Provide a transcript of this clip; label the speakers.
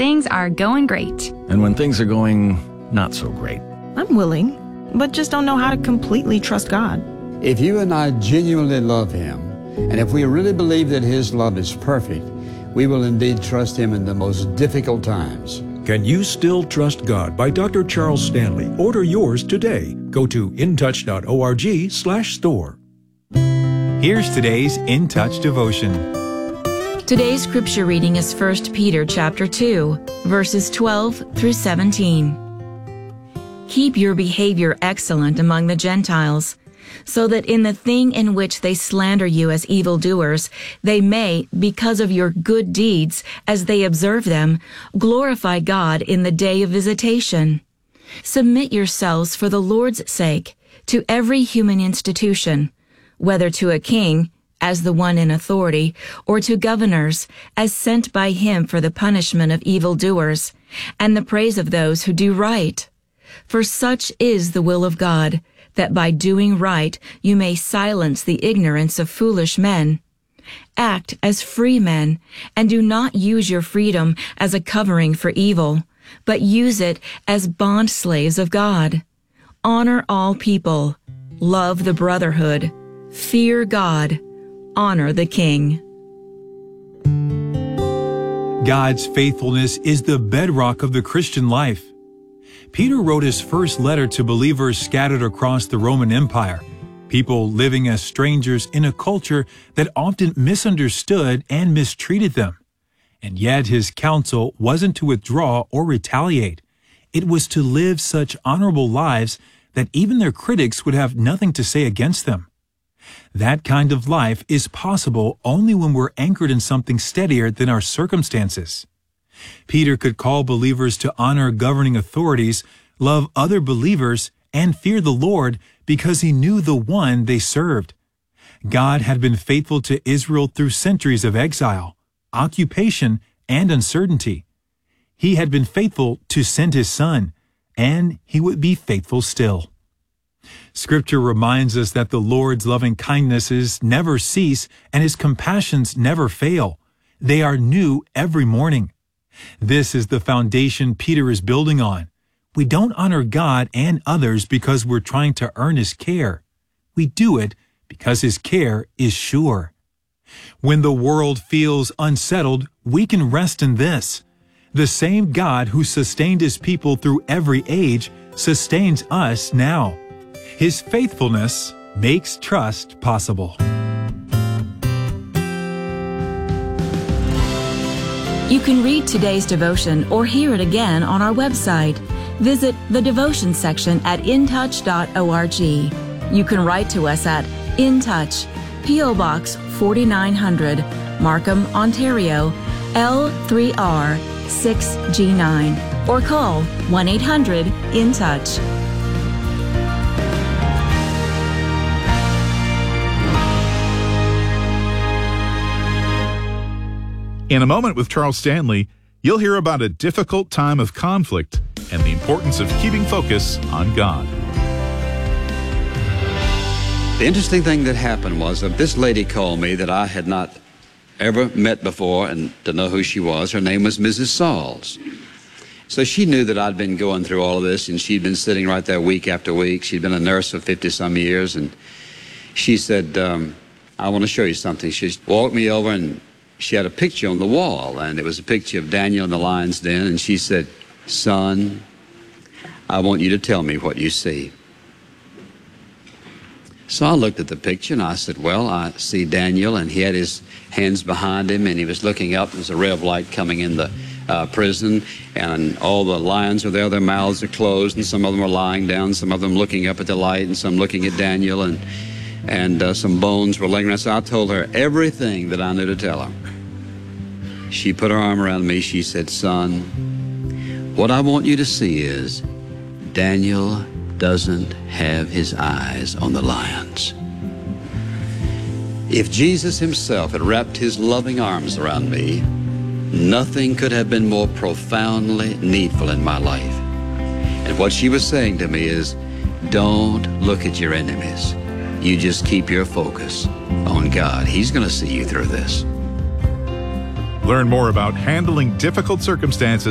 Speaker 1: things are going great.
Speaker 2: And when things are going not so great.
Speaker 3: I'm willing, but just don't know how to completely trust God.
Speaker 4: If you and I genuinely love Him, and if we really believe that His love is perfect, we will indeed trust Him in the most difficult times.
Speaker 5: Can You Still Trust God by Dr. Charles Stanley. Order yours today. Go to intouch.org/store.
Speaker 6: Here's today's In Touch devotion.
Speaker 7: Today's scripture reading is 1 Peter chapter 2, verses 12 through 17. Keep your behavior excellent among the Gentiles, so that in the thing in which they slander you as evildoers, they may, because of your good deeds, as they observe them, glorify God in the day of visitation. Submit yourselves for the Lord's sake to every human institution, whether to a king, as the one in authority, or to governors, as sent by him for the punishment of evildoers, and the praise of those who do right. For such is the will of God, that by doing right you may silence the ignorance of foolish men. Act as free men, and do not use your freedom as a covering for evil, but use it as bondslaves of God. Honor all people, love the brotherhood, fear God, honor the King.
Speaker 6: God's faithfulness is the bedrock of the Christian life. Peter wrote his first letter to believers scattered across the Roman Empire, people living as strangers in a culture that often misunderstood and mistreated them. And yet his counsel wasn't to withdraw or retaliate. It was to live such honorable lives that even their critics would have nothing to say against them. That kind of life is possible only when we're anchored in something steadier than our circumstances. Peter could call believers to honor governing authorities, love other believers, and fear the Lord because he knew the one they served. God had been faithful to Israel through centuries of exile, occupation, and uncertainty. He had been faithful to send his Son, and he would be faithful still. Scripture reminds us that the Lord's loving kindnesses never cease and his compassions never fail. They are new every morning. This is the foundation Peter is building on. We don't honor God and others because we're trying to earn his care. We do it because his care is sure. When the world feels unsettled, we can rest in this. The same God who sustained his people through every age sustains us now. His faithfulness makes trust possible.
Speaker 7: You can read today's devotion or hear it again on our website. Visit the devotion section at intouch.org. You can write to us at In Touch, P.O. Box 4900, Markham, Ontario, L3R6G9, or call 1-800-IN-TOUCH.
Speaker 8: In a moment with Charles Stanley, you'll hear about a difficult time of conflict and the importance of keeping focus on God.
Speaker 4: The interesting thing that happened was that this lady called me that I had not ever met before and to know who she was. Her name was Mrs. Sauls. So she knew that I'd been going through all of this, and she'd been sitting right there week after week. She'd been a nurse for 50-some years, and she said, I want to show you something. She walked me over, and she had a picture on the wall, and it was a picture of Daniel in the lion's den, and she said, son, I want you to tell me what you see. So I looked at the picture, and I said, well, I see Daniel, and he had his hands behind him, and he was looking up. There's a ray of light coming in the prison, and all the lions are there. Their mouths are closed, and some of them are lying down, some of them looking up at the light, and some looking at Daniel, and some bones were laying around. So I told her everything that I knew to tell her. She put her arm around me. She said, son, what I want you to see is Daniel doesn't have his eyes on the lions. If Jesus himself had wrapped his loving arms around me, nothing could have been more profoundly needful in my life. And what she was saying to me is, don't look at your enemies. You just keep your focus on God. He's going to see you through this.
Speaker 8: Learn more about handling difficult circumstances